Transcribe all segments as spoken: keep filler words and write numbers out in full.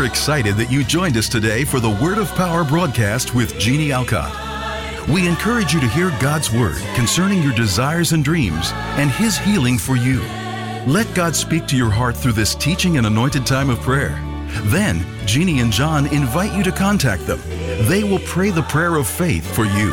excited that you joined us today for the Word of Power broadcast with Jeannie Alcott. We encourage you to hear God's Word concerning your desires and dreams and His healing for you. Let God speak to your heart through this teaching and anointed time of prayer. Then, Jeannie and John invite you to contact them. They will pray the prayer of faith for you.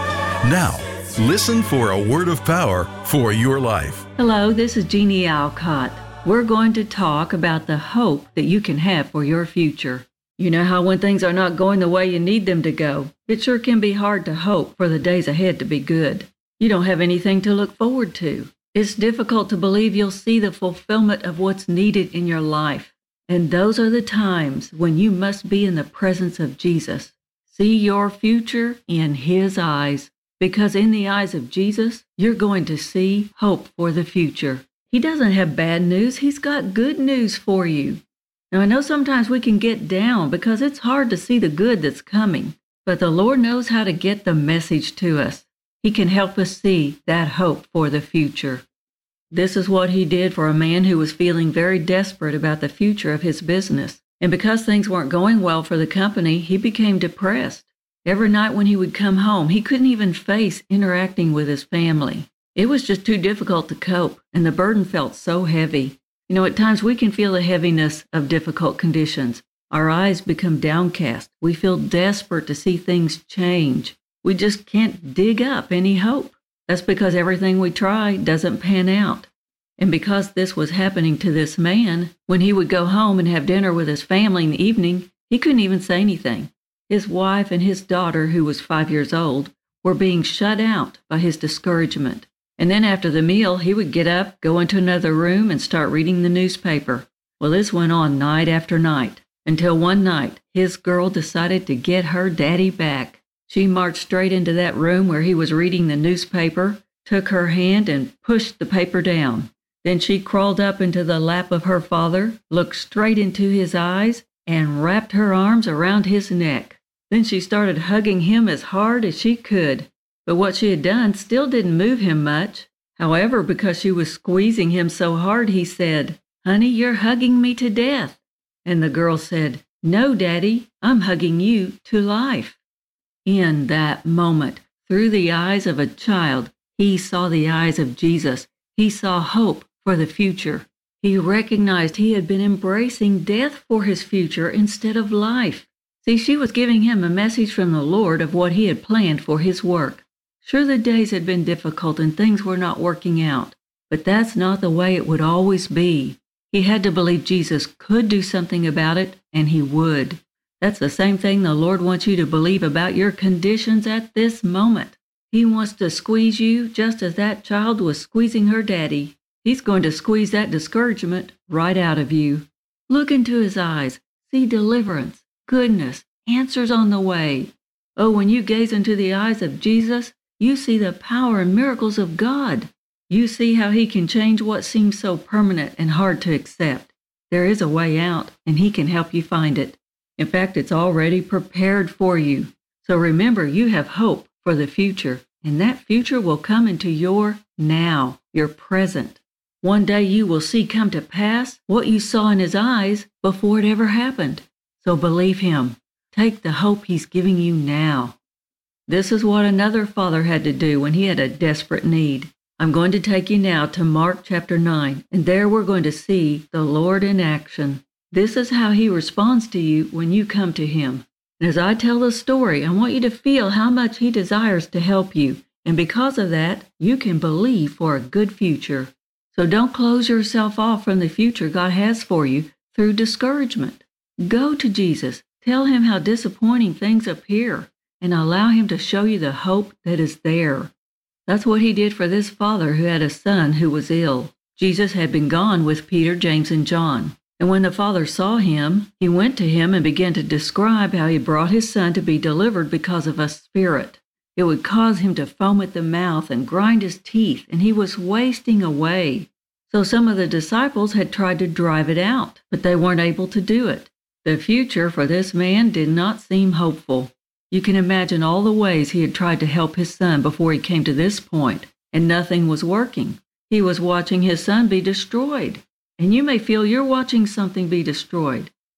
Now, listen for a word of power for your life. Hello, this is Jeannie Alcott. We're going to talk about the hope that you can have for your future. You know how when things are not going the way you need them to go, it sure can be hard to hope for the days ahead to be good. You don't have anything to look forward to. It's difficult to believe you'll see the fulfillment of what's needed in your life. And those are the times when you must be in the presence of Jesus. See your future in His eyes, because in the eyes of Jesus, you're going to see hope for the future. He doesn't have bad news. He's got good news for you. Now, I know sometimes we can get down because it's hard to see the good that's coming, but the Lord knows how to get the message to us. He can help us see that hope for the future. This is what He did for a man who was feeling very desperate about the future of his business. And because things weren't going well for the company, he became depressed. Every night when he would come home, he couldn't even face interacting with his family. It was just too difficult to cope, and the burden felt so heavy. You know, at times we can feel the heaviness of difficult conditions. Our eyes become downcast. We feel desperate to see things change. We just can't dig up any hope. That's because everything we try doesn't pan out. And because this was happening to this man, when he would go home and have dinner with his family in the evening, he couldn't even say anything. His wife and his daughter, who was five years old, were being shut out by his discouragement. And then after the meal, he would get up, go into another room, and start reading the newspaper. Well, this went on night after night, until one night, his girl decided to get her daddy back. She marched straight into that room where he was reading the newspaper, took her hand, and pushed the paper down. Then she crawled up into the lap of her father, looked straight into his eyes, and wrapped her arms around his neck. Then she started hugging him as hard as she could. But what she had done still didn't move him much. However, because she was squeezing him so hard, he said, "Honey, you're hugging me to death." And the girl said, "No, Daddy, I'm hugging you to life." In that moment, through the eyes of a child, he saw the eyes of Jesus. He saw hope for the future. He recognized he had been embracing death for his future instead of life. See, she was giving him a message from the Lord of what He had planned for his work. Sure, the days had been difficult and things were not working out, but that's not the way it would always be. He had to believe Jesus could do something about it, and He would. That's the same thing the Lord wants you to believe about your conditions at this moment. He wants to squeeze you just as that child was squeezing her daddy. He's going to squeeze that discouragement right out of you. Look into His eyes. See deliverance, goodness, answers on the way. Oh, when you gaze into the eyes of Jesus, you see the power and miracles of God. You see how He can change what seems so permanent and hard to accept. There is a way out, and He can help you find it. In fact, it's already prepared for you. So remember, you have hope for the future, and that future will come into your now, your present. One day you will see come to pass what you saw in His eyes before it ever happened. So believe Him. Take the hope He's giving you now. This is what another father had to do when he had a desperate need. I'm going to take you now to Mark chapter nine, and there we're going to see the Lord in action. This is how He responds to you when you come to Him. And as I tell the story, I want you to feel how much He desires to help you, and because of that, you can believe for a good future. So don't close yourself off from the future God has for you through discouragement. Go to Jesus, tell Him how disappointing things appear, and allow Him to show you the hope that is there. That's what He did for this father who had a son who was ill. Jesus had been gone with Peter, James, and John. And when the father saw him, he went to him and began to describe how he brought his son to be delivered because of a spirit. It would cause him to foam at the mouth and grind his teeth, and he was wasting away. So some of the disciples had tried to drive it out, but they weren't able to do it. The future for this man did not seem hopeful. You can imagine all the ways he had tried to help his son before he came to this point, and nothing was working. He was watching his son be destroyed. And you may feel you're watching something be destroyed.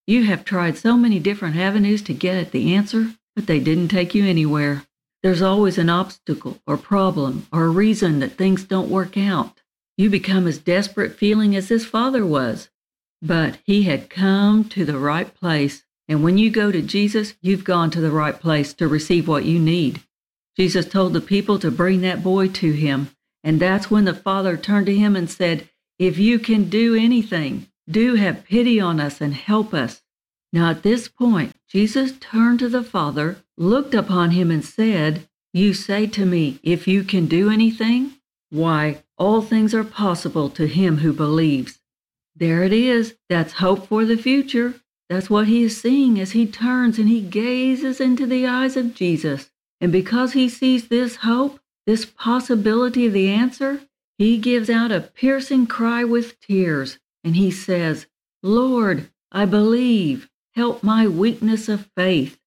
You have tried so many different avenues to get at the answer, but they didn't take you anywhere. There's always an obstacle or problem or a reason that things don't work out. You become as desperate feeling as this father was. But he had come to the right place. And when you go to Jesus, you've gone to the right place to receive what you need. Jesus told the people to bring that boy to him. And that's when the father turned to him and said, "If you can do anything, do have pity on us and help us." Now at this point, Jesus turned to the father, looked upon him and said, "You say to me, if you can do anything? Why, all things are possible to him who believes." There it is. That's hope for the future. That's what he is seeing as he turns and he gazes into the eyes of Jesus. And because he sees this hope, this possibility of the answer, he gives out a piercing cry with tears. And he says, "Lord, I believe. Help my weakness of faith."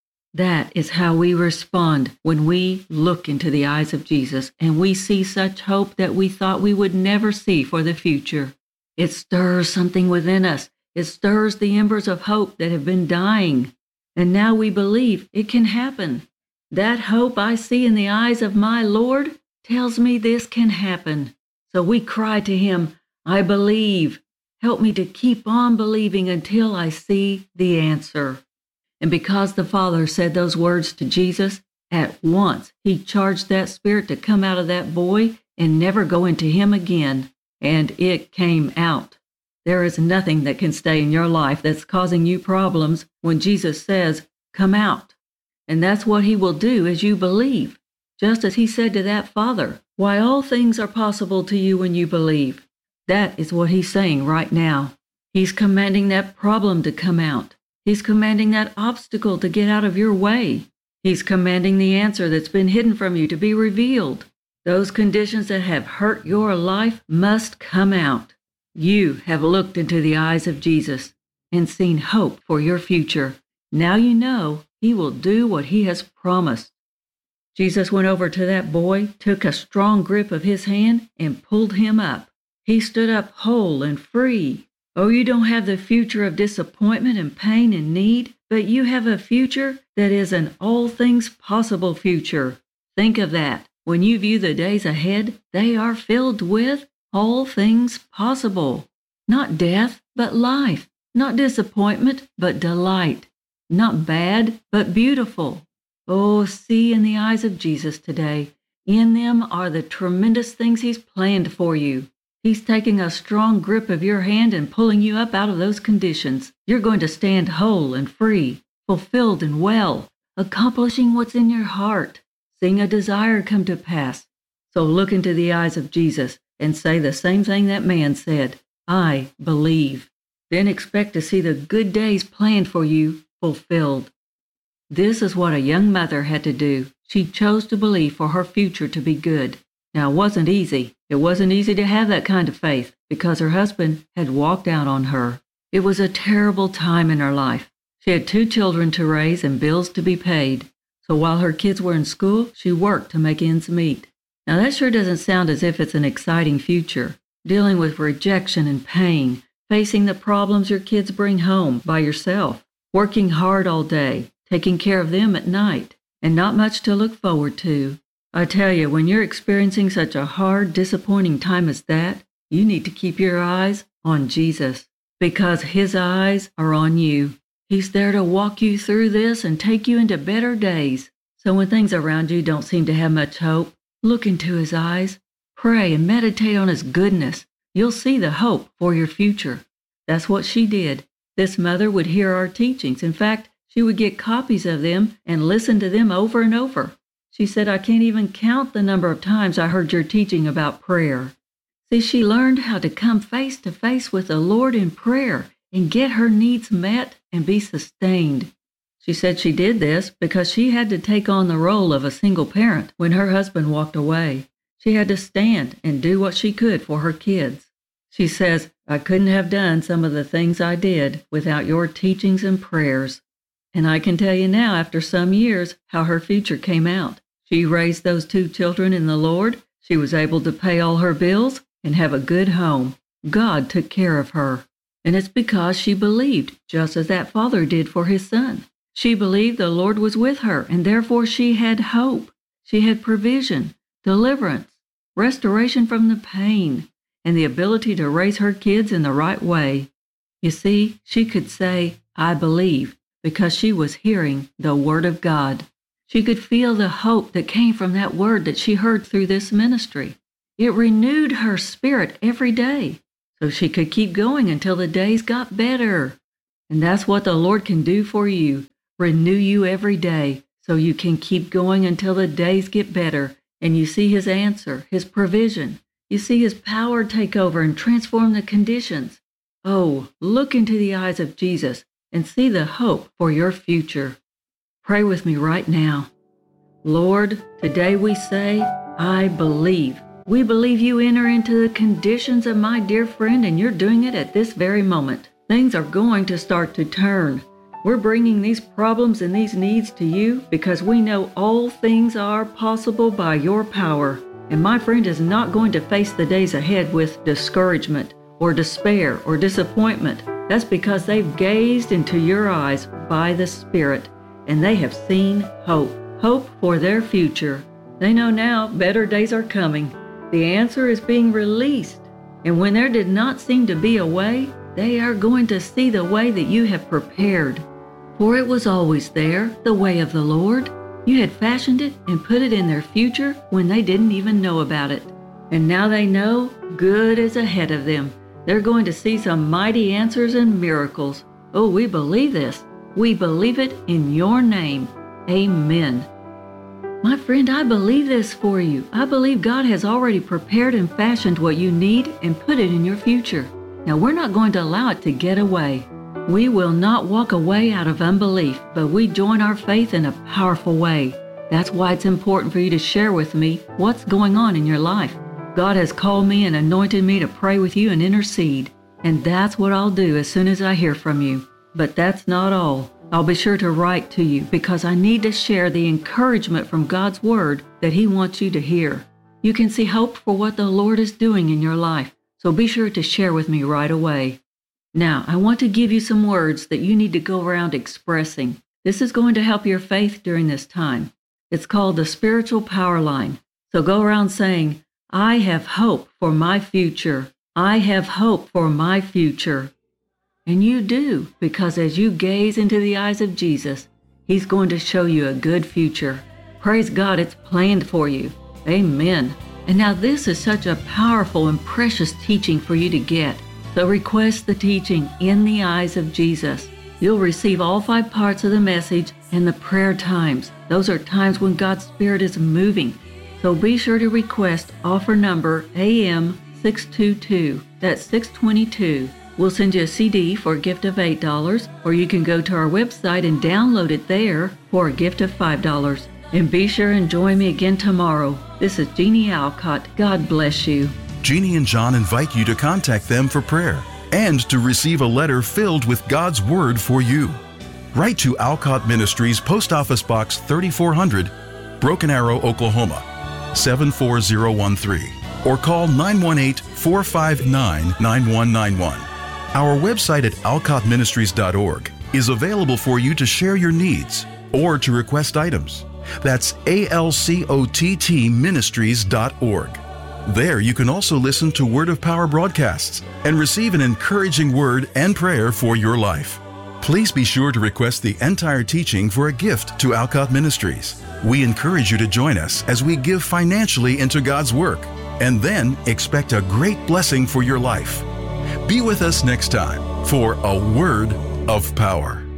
That is how we respond when we look into the eyes of Jesus and we see such hope that we thought we would never see for the future. It stirs something within us. It stirs the embers of hope that have been dying. And now we believe it can happen. That hope I see in the eyes of my Lord tells me this can happen. So we cry to him, "I believe. Help me to keep on believing until I see the answer." And because the Father said those words to Jesus, at once he charged that spirit to come out of that boy and never go into him again. And it came out. There is nothing that can stay in your life that's causing you problems when Jesus says, "Come out." And that's what he will do as you believe. Just as he said to that father, "Why, all things are possible to you when you believe." That is what he's saying right now. He's commanding that problem to come out. He's commanding that obstacle to get out of your way. He's commanding the answer that's been hidden from you to be revealed. Those conditions that have hurt your life must come out. You have looked into the eyes of Jesus and seen hope for your future. Now you know he will do what he has promised. Jesus went over to that boy, took a strong grip of his hand, and pulled him up. He stood up whole and free. Oh, you don't have the future of disappointment and pain and need, but you have a future that is an all things possible future. Think of that. When you view the days ahead, they are filled with all things possible. Not death, but life. Not disappointment, but delight. Not bad, but beautiful. Oh, see in the eyes of Jesus today. In them are the tremendous things he's planned for you. He's taking a strong grip of your hand and pulling you up out of those conditions. You're going to stand whole and free, fulfilled and well, accomplishing what's in your heart, seeing a desire come to pass. So look into the eyes of Jesus and say the same thing that man said, "I believe." Then expect to see the good days planned for you fulfilled. This is what a young mother had to do. She chose to believe for her future to be good. Now, it wasn't easy. It wasn't easy to have that kind of faith because her husband had walked out on her. It was a terrible time in her life. She had two children to raise and bills to be paid. So while her kids were in school, she worked to make ends meet. Now, that sure doesn't sound as if it's an exciting future. Dealing with rejection and pain, facing the problems your kids bring home by yourself, working hard all day, taking care of them at night, and not much to look forward to. I tell you, when you're experiencing such a hard, disappointing time as that, you need to keep your eyes on Jesus, because his eyes are on you. He's there to walk you through this and take you into better days. So when things around you don't seem to have much hope, look into his eyes, pray and meditate on his goodness. You'll see the hope for your future. That's what she did. This mother would hear our teachings. In fact, she would get copies of them and listen to them over and over. She said, "I can't even count the number of times I heard your teaching about prayer." See, she learned how to come face to face with the Lord in prayer and get her needs met and be sustained. She said she did this because she had to take on the role of a single parent when her husband walked away. She had to stand and do what she could for her kids. She says, "I couldn't have done some of the things I did without your teachings and prayers." And I can tell you now, after some years, how her future came out. She raised those two children in the Lord. She was able to pay all her bills and have a good home. God took care of her. And it's because she believed, just as that father did for his son. She believed the Lord was with her, and therefore she had hope. She had provision, deliverance, restoration from the pain, and the ability to raise her kids in the right way. You see, she could say, I believe, because she was hearing the Word of God. She could feel the hope that came from that word that she heard through this ministry. It renewed her spirit every day, so she could keep going until the days got better. And that's what the Lord can do for you, renew you every day, so you can keep going until the days get better, and you see His answer, His provision. You see His power take over and transform the conditions. Oh, look into the eyes of Jesus and see the hope for your future. Pray with me right now. Lord, today we say, I believe. We believe you enter into the conditions of my dear friend, and you're doing it at this very moment. Things are going to start to turn. We're bringing these problems and these needs to you because we know all things are possible by your power. And my friend is not going to face the days ahead with discouragement or despair or disappointment. That's because they've gazed into your eyes by the Spirit, and they have seen hope. Hope for their future. They know now better days are coming. The answer is being released. And when there did not seem to be a way, they are going to see the way that you have prepared. For it was always there, the way of the Lord. You had fashioned it and put it in their future when they didn't even know about it. And now they know good is ahead of them. They're going to see some mighty answers and miracles. Oh, we believe this. We believe it in your name. Amen. My friend, I believe this for you. I believe God has already prepared and fashioned what you need and put it in your future. Now, we're not going to allow it to get away. We will not walk away out of unbelief, but we join our faith in a powerful way. That's why it's important for you to share with me what's going on in your life. God has called me and anointed me to pray with you and intercede. And that's what I'll do as soon as I hear from you. But that's not all. I'll be sure to write to you because I need to share the encouragement from God's Word that He wants you to hear. You can see hope for what the Lord is doing in your life, so be sure to share with me right away. Now, I want to give you some words that you need to go around expressing. This is going to help your faith during this time. It's called the Spiritual Power Line. So go around saying, I have hope for my future. I have hope for my future. And you do, because as you gaze into the eyes of Jesus, He's going to show you a good future. Praise God, it's planned for you. Amen. And now this is such a powerful and precious teaching for you to get. So request the teaching in the eyes of Jesus. You'll receive all five parts of the message and the prayer times. Those are times when God's Spirit is moving. So be sure to request offer number A M six two two. That's six twenty-two. We'll send you a C D for a gift of eight dollars, or you can go to our website and download it there for a gift of five dollars. And be sure and join me again tomorrow. This is Jeannie Alcott. God bless you. Jeannie and John invite you to contact them for prayer and to receive a letter filled with God's Word for you. Write to Alcott Ministries, Post Office Box thirty-four hundred, Broken Arrow, Oklahoma, seven four zero one three, or call nine one eight, four five nine, nine one nine one. Our website at alcott ministries dot org is available for you to share your needs or to request items. That's A L C O T T ministries dot org. There you can also listen to Word of Power broadcasts and receive an encouraging word and prayer for your life. Please be sure to request the entire teaching for a gift to Alcott Ministries. We encourage you to join us as we give financially into God's work, and then expect a great blessing for your life. Be with us next time for A Word of Power.